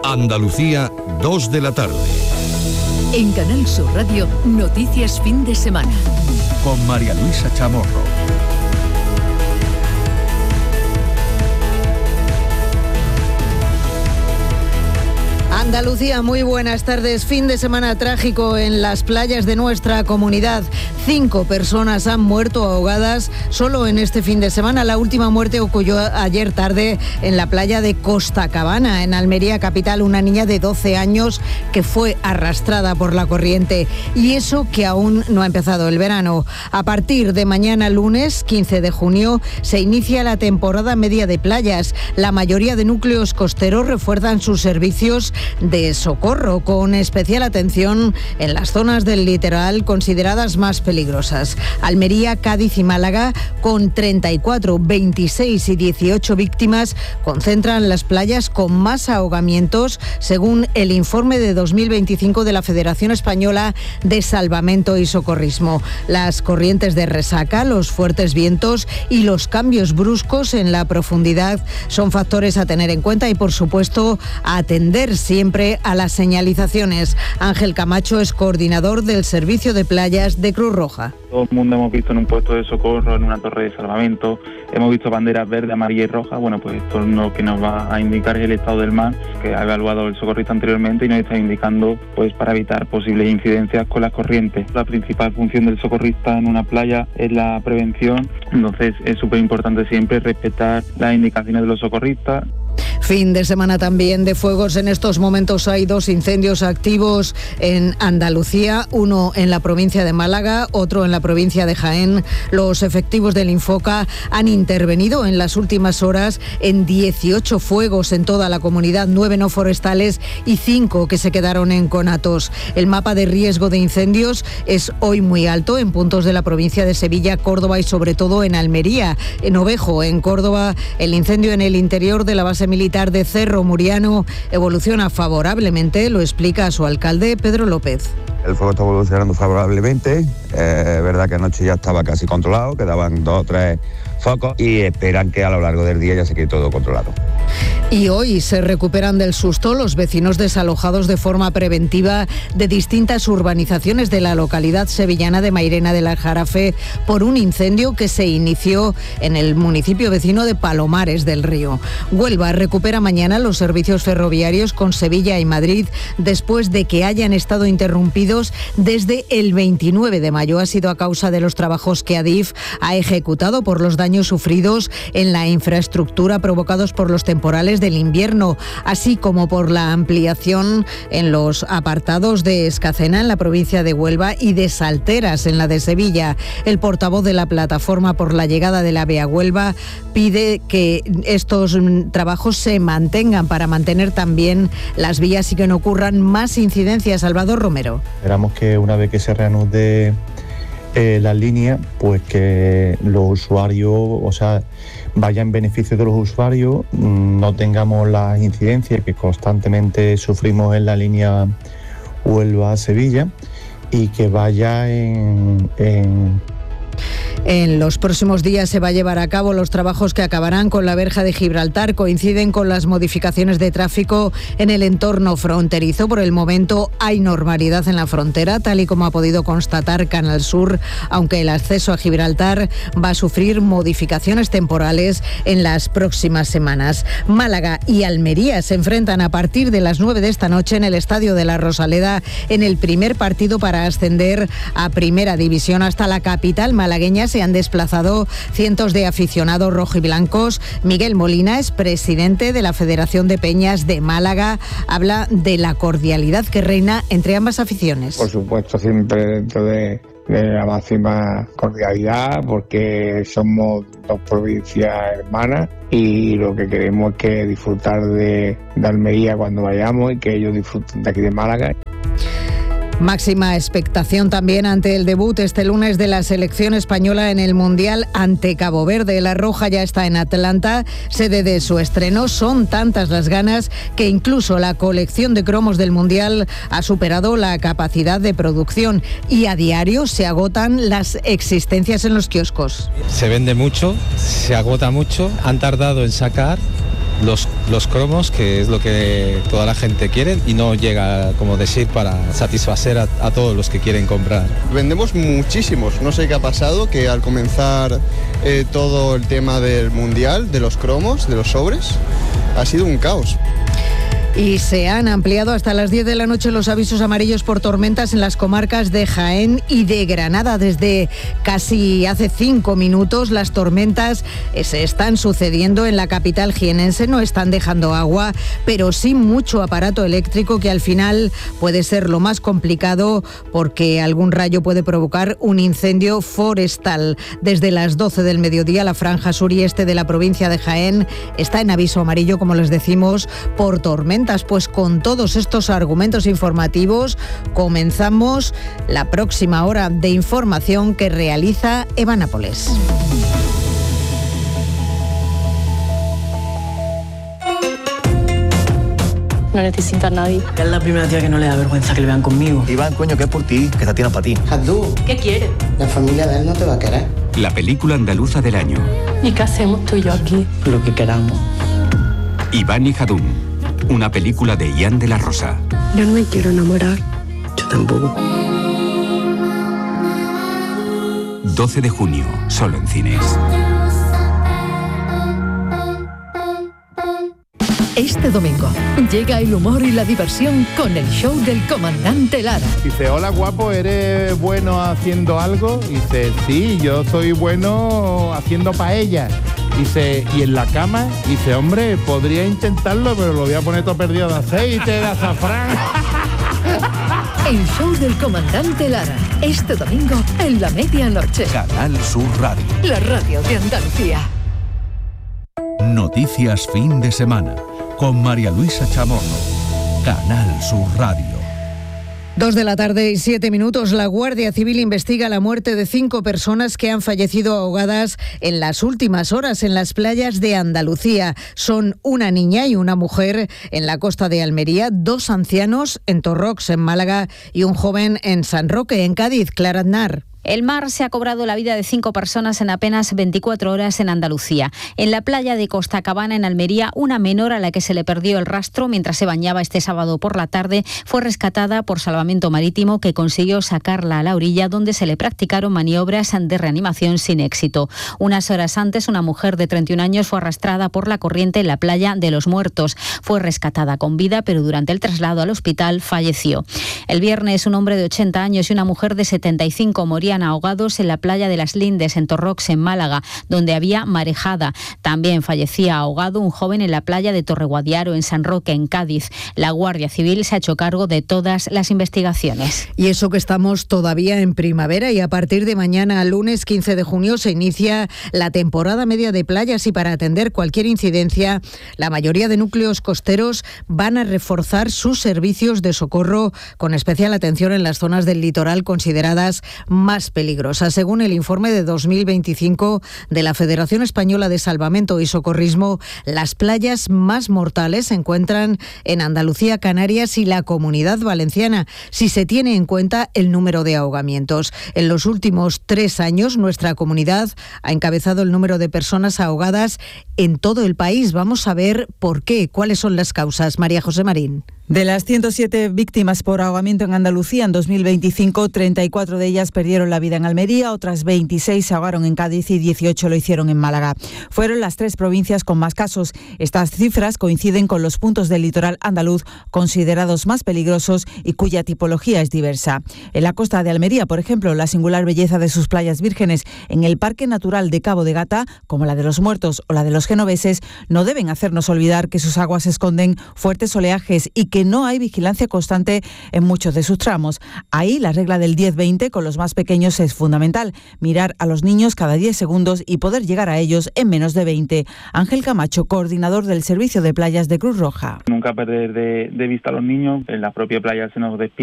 Andalucía, 2 de la tarde. En Canal Sur Radio, Noticias Fin de Semana. Con María Luisa Chamorro. Andalucía, muy buenas tardes. Fin de semana trágico en las playas de nuestra comunidad. 5 personas han muerto ahogadas solo en este fin de semana. La última muerte ocurrió ayer tarde en la playa de Costacabana, en Almería capital, una niña de 12 años que fue arrastrada por la corriente. Y eso que aún no ha empezado el verano. A partir de mañana lunes, 15 de junio, se inicia la temporada media de playas. La mayoría de núcleos costeros refuerzan sus servicios de socorro, con especial atención en las zonas del litoral consideradas más peligrosas. Almería, Cádiz y Málaga, con 34, 26 y 18 víctimas, concentran las playas con más ahogamientos, según el informe de 2025 de la Federación Española de Salvamento y Socorrismo. Las corrientes de resaca, los fuertes vientos y los cambios bruscos en la profundidad son factores a tener en cuenta y, por supuesto, a atender siempre a las señalizaciones. Ángel Camacho es coordinador del Servicio de Playas de Cruz Roja. Todo el mundo hemos visto en un puesto de socorro, en una torre de salvamento, hemos visto banderas verde, amarilla y roja. Bueno, pues esto lo que nos va a indicar es el estado del mar, que ha evaluado el socorrista anteriormente y nos está indicando pues para evitar posibles incidencias con las corrientes. La principal función del socorrista en una playa es la prevención, entonces es súper importante siempre respetar las indicaciones de los socorristas. Fin de semana también de fuegos. En estos momentos hay 2 incendios activos en Andalucía, uno en la provincia de Málaga, otro en la provincia de Jaén. Los efectivos del Infoca han intervenido en las últimas horas en 18 fuegos en toda la comunidad, 9 no forestales y 5 que se quedaron en conatos. El mapa de riesgo de incendios es hoy muy alto en puntos de la provincia de Sevilla, Córdoba y sobre todo en Almería. En Ovejo, en Córdoba, el incendio en el interior de la base militar de Cerro Muriano evoluciona favorablemente, lo explica su alcalde Pedro López. El fuego está evolucionando favorablemente, verdad que anoche ya estaba casi controlado, quedaban 2 o 3 focos y esperan que a lo largo del día ya se quede todo controlado. Y hoy se recuperan del susto los vecinos desalojados de forma preventiva de distintas urbanizaciones de la localidad sevillana de Mairena del Aljarafe por un incendio que se inició en el municipio vecino de Palomares del Río. Huelva recupera mañana los servicios ferroviarios con Sevilla y Madrid después de que hayan estado interrumpidos desde el 29 de mayo. Ha sido a causa de los trabajos que Adif ha ejecutado por los daños sufridos en la infraestructura provocados por los temporales del invierno, así como por la ampliación en los apartados de Escacena en la provincia de Huelva y de Salteras en la de Sevilla. El portavoz de la plataforma por la llegada del AVE a Huelva pide que estos trabajos se mantengan para mantener también las vías y que no ocurran más incidencias. Salvador Romero. Esperamos que una vez que se reanude la línea, pues que los usuarios, vaya en beneficio de los usuarios, no tengamos las incidencias que constantemente sufrimos en la línea Huelva-Sevilla y que vaya En los próximos días se va a llevar a cabo los trabajos que acabarán con la verja de Gibraltar. Coinciden con las modificaciones de tráfico en el entorno fronterizo. Por el momento hay normalidad en la frontera, tal y como ha podido constatar Canal Sur, aunque el acceso a Gibraltar va a sufrir modificaciones temporales en las próximas semanas. Málaga y Almería se enfrentan a partir de las 9 de esta noche en el Estadio de la Rosaleda en el primer partido para ascender a Primera División. Hasta la capital malagueña se han desplazado cientos de aficionados rojiblancos. Miguel Molina es presidente de la Federación de Peñas de Málaga. Habla de la cordialidad que reina entre ambas aficiones. Por supuesto, siempre dentro de la máxima cordialidad, porque somos 2 provincias hermanas y lo que queremos es que disfrutar de Almería cuando vayamos y que ellos disfruten de aquí de Málaga. Máxima expectación también ante el debut este lunes de la selección española en el Mundial ante Cabo Verde. La Roja ya está en Atlanta, sede de su estreno. Son tantas las ganas que incluso la colección de cromos del Mundial ha superado la capacidad de producción y a diario se agotan las existencias en los kioscos. Se vende mucho, se agota mucho, han tardado en sacar los cromos, que es lo que toda la gente quiere y no llega, como decir, para satisfacer a todos los que quieren comprar. Vendemos muchísimos, no sé qué ha pasado, que al comenzar todo el tema del mundial, de los cromos, de los sobres, ha sido un caos. Y se han ampliado hasta las 10 de la noche los avisos amarillos por tormentas en las comarcas de Jaén y de Granada. Desde casi hace 5 minutos las tormentas se están sucediendo en la capital jienense. No están dejando agua, pero sí mucho aparato eléctrico, que al final puede ser lo más complicado porque algún rayo puede provocar un incendio forestal. Desde las 12 del mediodía la franja sur y este de la provincia de Jaén está en aviso amarillo, como les decimos, por tormentas. Pues con todos estos argumentos informativos comenzamos la próxima hora de información que realiza Eva Nápoles. No necesito a nadie. Es la primera tía que no le da vergüenza que le vean conmigo. Iván, coño, que es por ti, que esta tía no es para ti. Abdú, ¿qué quieres? La familia de él no te va a querer. La película andaluza del año. ¿Y qué hacemos tú y yo aquí? Lo que queramos. Iván y Jadún, una película de Ian de la Rosa. Yo no me quiero enamorar. Yo tampoco. 12 de junio, solo en cines. Este domingo llega el humor y la diversión con el show del comandante Lara. Dice, hola guapo, ¿eres bueno haciendo algo? Dice, sí, yo soy bueno haciendo paellas. Dice, ¿y en la cama? Dice, hombre, podría intentarlo, pero lo voy a poner todo perdido de aceite, de azafrán. El show del comandante Lara, este domingo en la medianoche. Canal Sur Radio. La radio de Andalucía. Noticias fin de semana con María Luisa Chamorro. Canal Sur Radio. 2 de la tarde y 7 minutos. La Guardia Civil investiga la muerte de 5 personas que han fallecido ahogadas en las últimas horas en las playas de Andalucía. Son una niña y una mujer en la costa de Almería, 2 ancianos en Torrox, en Málaga, y un joven en San Roque, en Cádiz. Clara Aznar. El mar se ha cobrado la vida de 5 personas en apenas 24 horas en Andalucía. En la playa de Costa Cabana, en Almería, una menor a la que se le perdió el rastro mientras se bañaba este sábado por la tarde fue rescatada por Salvamento Marítimo, que consiguió sacarla a la orilla, donde se le practicaron maniobras de reanimación sin éxito. Unas horas antes, una mujer de 31 años fue arrastrada por la corriente en la playa de Los Muertos. Fue rescatada con vida, pero durante el traslado al hospital falleció. El viernes, un hombre de 80 años y una mujer de 75 morían ahogados en la playa de Las Lindes, en Torrox, en Málaga, donde había marejada. También fallecía ahogado un joven en la playa de Torreguadiaro, en San Roque, en Cádiz. La Guardia Civil se ha hecho cargo de todas las investigaciones. Y eso que estamos todavía en primavera, y a partir de mañana, lunes 15 de junio, se inicia la temporada media de playas, y para atender cualquier incidencia, la mayoría de núcleos costeros van a reforzar sus servicios de socorro, con especial atención en las zonas del litoral consideradas más peligrosas. Según el informe de 2025 de la Federación Española de Salvamento y Socorrismo, las playas más mortales se encuentran en Andalucía, Canarias y la Comunidad Valenciana, si se tiene en cuenta el número de ahogamientos. En los últimos 3 años, nuestra comunidad ha encabezado el número de personas ahogadas en todo el país. Vamos a ver por qué, cuáles son las causas. María José Marín. De las 107 víctimas por ahogamiento en Andalucía en 2025, 34 de ellas perdieron la vida en Almería, otras 26 se ahogaron en Cádiz y 18 lo hicieron en Málaga. Fueron las 3 provincias con más casos. Estas cifras coinciden con los puntos del litoral andaluz considerados más peligrosos y cuya tipología es diversa. En la costa de Almería, por ejemplo, la singular belleza de sus playas vírgenes en el Parque Natural de Cabo de Gata, como la de Los Muertos o la de los Genoveses, no deben hacernos olvidar que sus aguas esconden fuertes oleajes y que no hay vigilancia constante en muchos de sus tramos. Ahí la regla del 10-20 con los más pequeños es fundamental. Mirar a los niños cada 10 segundos y poder llegar a ellos en menos de 20. Ángel Camacho, coordinador del Servicio de Playas de Cruz Roja. Nunca perder de vista a los niños. En la propia playa se nos despide